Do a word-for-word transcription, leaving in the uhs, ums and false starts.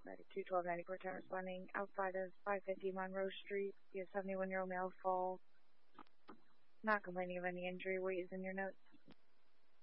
two twelve ninety-four ten responding outside of five fifty Monroe Street. You have seventy-one-year-old male fall. Not complaining of any injury. Weight is in your notes.